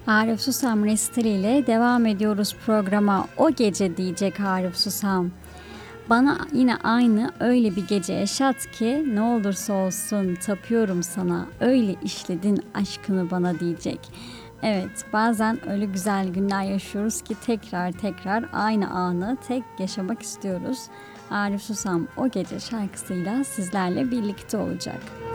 Arif Susam Restri ile devam ediyoruz programa. O gece diyecek Arif Susam. Bana yine aynı öyle bir gece yaşat ki ne olursa olsun tapıyorum sana. Öyle işledin aşkını bana diyecek. Evet, bazen öyle güzel günler yaşıyoruz ki tekrar aynı anı tek yaşamak istiyoruz. Arif Susam o gece şarkısıyla sizlerle birlikte olacak.